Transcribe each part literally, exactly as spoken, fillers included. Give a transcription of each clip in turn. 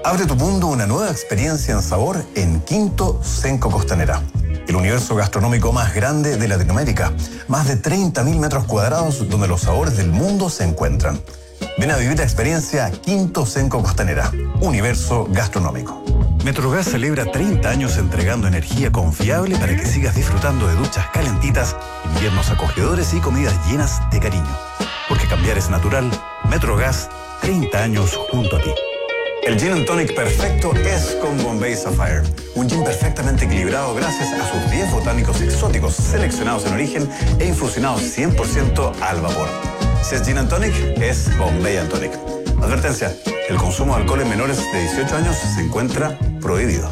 Abre tu mundo a una nueva experiencia en sabor en Quinto Cenco Costanera, el universo gastronómico más grande de Latinoamérica. Más de treinta mil metros cuadrados donde los sabores del mundo se encuentran. Ven a vivir la experiencia Quinto Cenco Costanera, universo gastronómico. Metrogas celebra treinta años entregando energía confiable para que sigas disfrutando de duchas calentitas, inviernos acogedores y comidas llenas de cariño. Porque cambiar es natural. Metrogas, treinta años junto a ti. El Gin and Tonic perfecto es con Bombay Sapphire. Un gin perfectamente equilibrado gracias a sus diez botánicos exóticos seleccionados en origen e infusionados cien por ciento al vapor. Si es Gin and Tonic, es Bombay and Tonic. Advertencia, el consumo de alcohol en menores de dieciocho años se encuentra prohibido.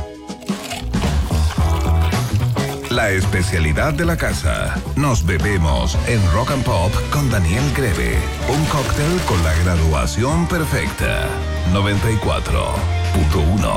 La especialidad de la casa. Nos bebemos en Rock and Pop con Daniel Greve. Un cóctel con la graduación perfecta. noventa y cuatro punto uno.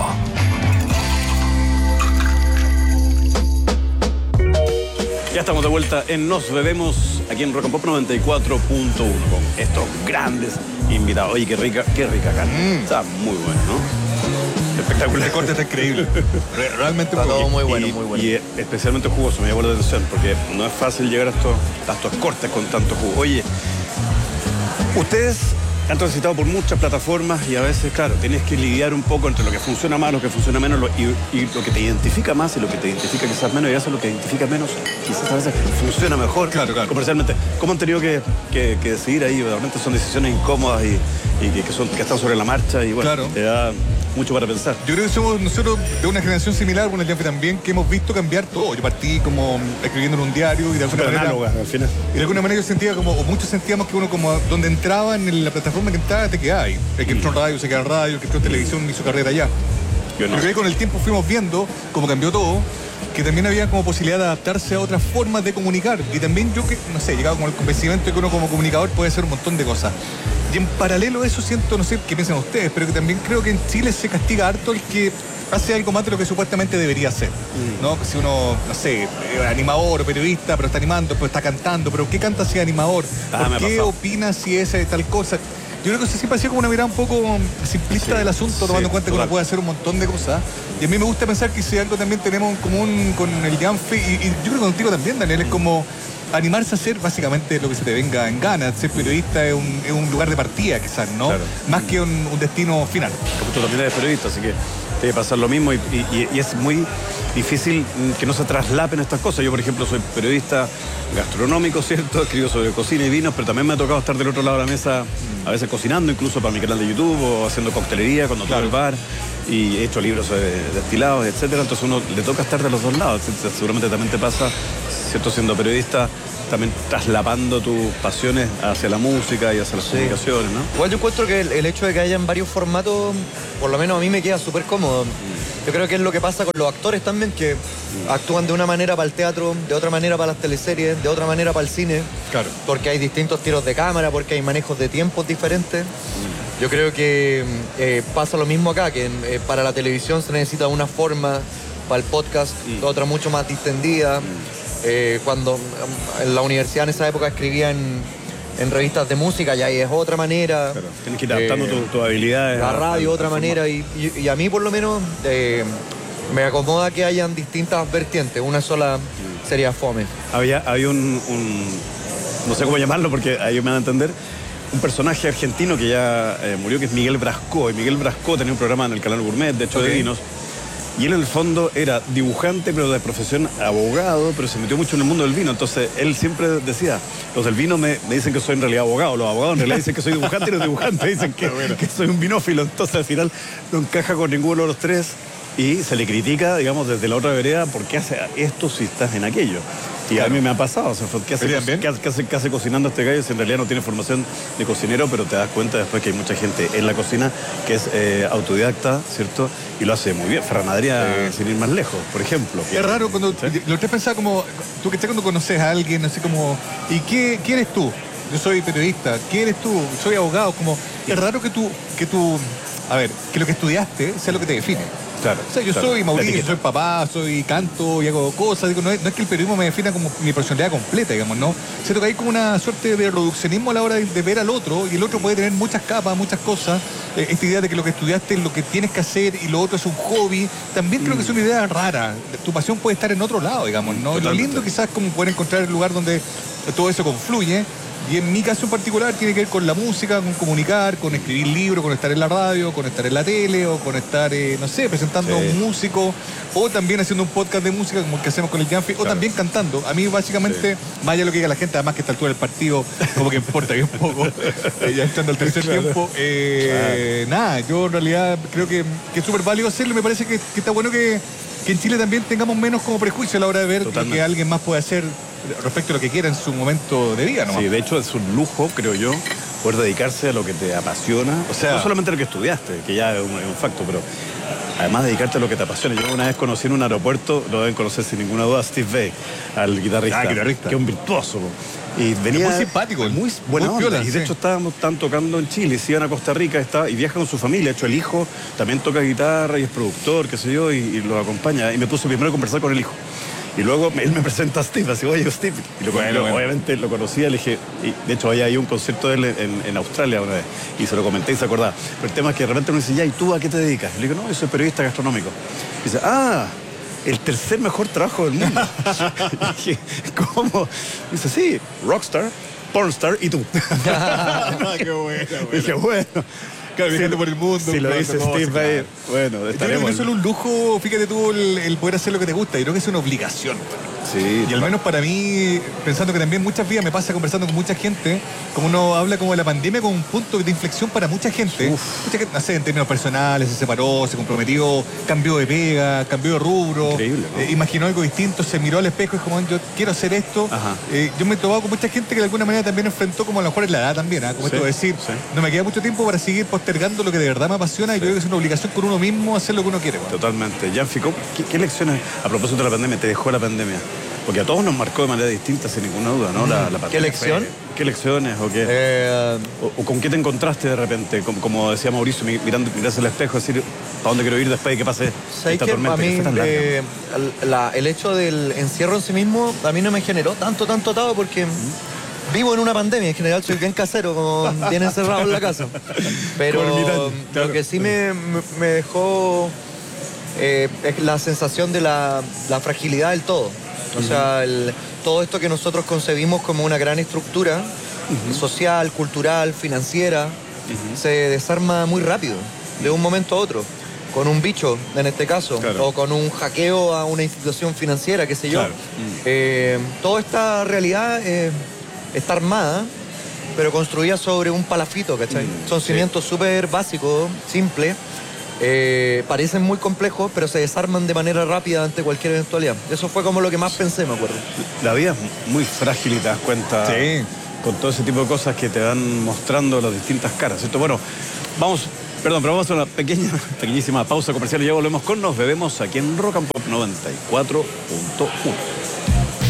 Ya estamos de vuelta en Nos Bebemos, aquí en Rock and Pop noventa y cuatro punto uno, con estos grandes invitados. Oye, qué rica, qué rica carne. Mm. Está muy bueno, ¿no? Espectacular. El corte está increíble. Realmente está muy todo muy bueno, y, muy bueno. Y especialmente jugoso, me llamó la atención, porque no es fácil llegar a estos, a estos cortes con tanto jugo. Oye, ustedes han transitado por muchas plataformas y a veces, claro, tienes que lidiar un poco entre lo que funciona más, lo que funciona menos, lo, y, y lo que te identifica más y lo que te identifica quizás menos, y a veces lo que identifica menos quizás a veces funciona mejor, claro, claro, comercialmente. ¿Cómo han tenido que, que, que decidir ahí? Realmente son decisiones incómodas y, y que, que, son, que están sobre la marcha y bueno, claro, te da mucho para pensar. Yo creo que somos nosotros de una generación similar, bueno, el Janfe también, que hemos visto cambiar todo. Yo partí como escribiendo en un diario y de alguna manera... análoga, al final. Y de alguna manera yo sentía como, o muchos sentíamos que uno como donde entraba en la plataforma que entraba te quedaba ahí. El que entró en radio se queda en radio, el que entró en televisión hizo carrera allá. Yo no. Pero creo que con el tiempo fuimos viendo cómo cambió todo, que también había como posibilidad de adaptarse a otras formas de comunicar. Y también yo que, no sé, llegaba como el convencimiento de que uno como comunicador puede hacer un montón de cosas. Y en paralelo a eso siento, no sé qué piensan ustedes, pero que también creo que en Chile se castiga harto el que hace algo más de lo que supuestamente debería hacer, mm. ¿no? Si uno, no sé, animador o periodista, pero está animando, pero está cantando, pero ¿qué canta si es animador? Ah, ¿Por qué opina si es tal cosa? Yo creo que eso sí parecía como una mirada un poco simplista sí, del asunto, tomando sí, en cuenta que uno puede hacer un montón de cosas. Y a mí me gusta pensar que si algo también tenemos en común con el Janfe, y, y yo creo que contigo también, Daniel, es como animarse a hacer básicamente lo que se te venga en gana. Ser periodista es un, es un lugar de partida, quizás, ¿no? Claro. Más que un, un destino final. Como tú también eres periodista, así que debe pasar lo mismo y, y, y es muy difícil que no se traslapen estas cosas. Yo, por ejemplo, soy periodista gastronómico, ¿cierto? Escribo sobre cocina y vinos, pero también me ha tocado estar del otro lado de la mesa, a veces cocinando, incluso para mi canal de YouTube, o haciendo coctelería cuando claro. tengo el bar, y he hecho libros sobre destilados, etcétera. Entonces uno le toca estar de los dos lados. Seguramente también te pasa, ¿cierto? Siendo periodista, también traslapando tus pasiones hacia la música y hacia las sí. comunicaciones, ¿no? Igual yo encuentro que el, el hecho de que hayan varios formatos, por lo menos a mí me queda súper cómodo. Yo creo que es lo que pasa con los actores también, que mm. actúan de una manera para el teatro, de otra manera para las teleseries, de otra manera para el cine. Claro. Porque hay distintos tiros de cámara, porque hay manejos de tiempos diferentes. Mm. Yo creo que eh, pasa lo mismo acá, que eh, para la televisión se necesita una forma, para el podcast mm. otra mucho más distendida. Mm. Eh, cuando en la universidad en esa época escribía en, en revistas de música, ya ahí es otra manera. Claro, tienes que ir adaptando eh, tus tu habilidades. La radio, a, a, otra a manera. Y, y, y a mí, por lo menos, eh, me acomoda que hayan distintas vertientes. Una sola sería fome. Había, había un, un. No sé cómo llamarlo, porque ahí me van a entender. Un personaje argentino que ya eh, murió, que es Miguel Brasco. Y Miguel Brasco tenía un programa en el canal Gourmet, de hecho, okay. de vinos. Y él en el fondo era dibujante, pero de profesión abogado, pero se metió mucho en el mundo del vino. Entonces él siempre decía, los del vino me, me dicen que soy en realidad abogado, los abogados en realidad dicen que soy dibujante y los dibujantes dicen que, bueno. que soy un vinófilo. Entonces al final no encaja con ninguno de los tres y se le critica, digamos, desde la otra vereda, ¿por qué hace esto si estás en aquello? Y claro. a mí me ha pasado, o sea, ¿qué hace, ¿qué, hace, ¿qué, hace, ¿qué hace cocinando este gallo si en realidad no tiene formación de cocinero, pero te das cuenta después que hay mucha gente en la cocina que es eh, autodidacta, ¿cierto? Y lo hace muy bien. Ferran Adrià, sí. sin ir más lejos, por ejemplo. Es raro cuando ¿sí? lo que pensaba como, tú que cuando conoces a alguien, así como, ¿y qué, qué eres tú? Yo soy periodista, ¿qué eres tú? Soy abogado, como, es raro que tú, que tú, a ver, que lo que estudiaste sea lo que te define. Claro. O sea, yo claro. soy Mauricio, soy papá, soy canto y hago cosas. Digo, no es, no es que el periodismo me defina como mi personalidad completa, digamos, ¿no? Siento que hay como una suerte de reduccionismo a la hora de, de ver al otro, y el otro puede tener muchas capas, muchas cosas. Eh, esta idea de que lo que estudiaste es lo que tienes que hacer y lo otro es un hobby, también creo mm. que es una idea rara. Tu pasión puede estar en otro lado, digamos, ¿no? Totalmente. Lo lindo quizás es como poder encontrar el lugar donde todo eso confluye. Y en mi caso en particular tiene que ver con la música, con comunicar, con escribir libros, con estar en la radio, con estar en la tele o con estar, eh, no sé, presentando sí. a un músico o también haciendo un podcast de música como el que hacemos con el Janfi, claro. o también cantando. A mí básicamente, sí. más allá de lo que diga la gente, además que a esta altura del partido como que importa bien poco, eh, ya entrando al tercer claro. tiempo, eh, claro. nada, yo en realidad creo que, que es súper válido hacerlo y me parece que, que está bueno que, que en Chile también tengamos menos como prejuicio a la hora de ver Totalmente. Lo que alguien más puede hacer respecto a lo que quiera en su momento de vida, ¿no? Sí, de hecho es un lujo, creo yo, poder dedicarse a lo que te apasiona. O sea, no solamente a lo que estudiaste, que ya es un, es un facto, pero además dedicarte a lo que te apasiona. Yo una vez conocí en un aeropuerto, lo deben conocer sin ninguna duda, Steve Vai, al guitarrista, ah, guitarrista. que es un virtuoso. Y venía es muy simpático, muy buena muy onda. piola, y de sí. hecho estábamos tan tocando en Chile, se iban a Costa Rica está, y viaja con su familia. De hecho, el hijo también toca guitarra y es productor, qué sé yo, y, y lo acompaña. Y me puse primero a conversar con el hijo. Y luego él me presenta a Steve, así, oye, Steve. Y lo, bueno, lo, bueno. obviamente lo conocía, le dije, y de hecho había ahí un concierto de él en, en Australia una vez, y se lo comenté y se acordaba. Pero el tema es que de repente uno dice, ya, ¿y tú a qué te dedicas? Y le digo, no, yo soy periodista gastronómico. Y dice, ah, el tercer mejor trabajo del mundo. Y dije, ¿cómo? Y dice, sí, rockstar, pornstar y tú. Qué bueno, bueno. Y dije, bueno. Claro, viajando si, por el mundo. Si lo dice Steve Vai, bueno, estaremos. Yo creo que no es solo un lujo, fíjate tú, el, el poder hacer lo que te gusta. Yo creo que es una obligación. Sí. Y al menos para mí, pensando que también muchas vidas me pasa conversando con mucha gente, como uno habla como de la pandemia como un punto de inflexión para mucha gente. Uf. Mucha gente, no sé, en términos personales, se separó, se comprometió, cambió de pega, cambió de rubro. Increíble, ¿no? eh, imaginó algo distinto, se miró al espejo y es como, yo quiero hacer esto. Eh, yo me he topado con mucha gente que de alguna manera también enfrentó como a lo mejor en la edad también, ¿eh? como sí, esto de decir, sí. no me queda mucho tiempo para seguir postergando lo que de verdad me apasiona, sí. y yo creo que es una obligación con uno mismo hacer lo que uno quiere. Bueno. Totalmente. Janfi, ¿qué, ¿qué lecciones a propósito de la pandemia te dejó la pandemia? Porque a todos nos marcó de manera distinta, sin ninguna duda, ¿no? La, la ¿Qué lección? Fue, ¿Qué lecciones o qué? Eh, o, o con qué te encontraste de repente? Como, como decía Mauricio, mirando, mirarse al espejo, decir, ¿para dónde quiero ir después de que pase esta que tormenta? A mí, que fue tan larga. eh, la, el hecho del encierro en sí mismo a mí no me generó tanto, tanto atado porque ¿Mm? vivo en una pandemia. En general soy bien casero, como bien encerrado en la casa. Pero claro. lo que sí me, me dejó eh, es la sensación de la, la fragilidad del todo. O sea, el, todo esto que nosotros concebimos como una gran estructura uh-huh. social, cultural, financiera, uh-huh. se desarma muy rápido, de un momento a otro, con un bicho, en este caso, claro. o con un hackeo a una institución financiera, qué sé yo. Claro. Uh-huh. Eh, toda esta realidad eh, está armada, pero construida sobre un palafito, ¿cachai? Uh-huh. Son cimientos súper sí. básicos, simples. Eh, parecen muy complejos, pero se desarman de manera rápida ante cualquier eventualidad. Eso fue como lo que más pensé, me acuerdo. La vida es muy frágil y te das cuenta sí. con todo ese tipo de cosas que te van mostrando las distintas caras, ¿cierto? Bueno, vamos, perdón, pero vamos a hacer una pequeña, pequeñísima pausa comercial y ya volvemos con Nos Bebemos aquí en Rock and Pop noventa y cuatro punto uno.